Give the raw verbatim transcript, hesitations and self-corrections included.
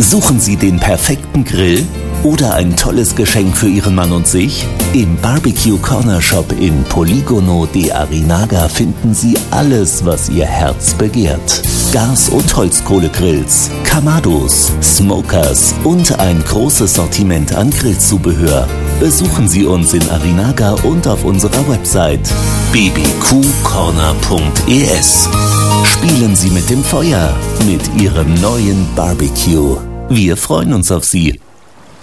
Suchen Sie den perfekten Grill oder ein tolles Geschenk für Ihren Mann und sich? Im Barbecue Corner Shop in Polígono de Arinaga finden Sie alles, was Ihr Herz begehrt. Gas- und Holzkohlegrills, Kamados, Smokers und ein großes Sortiment an Grillzubehör. Besuchen Sie uns in Arinaga und auf unserer Website b b q corner punkt e s. Spielen Sie mit dem Feuer mit Ihrem neuen Barbecue. Wir freuen uns auf Sie.